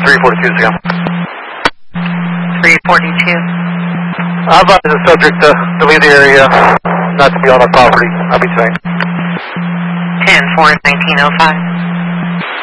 342 is again. 342. I advise the subject to leave the area, not to be on our property. I'll be saying. 10-4-1905.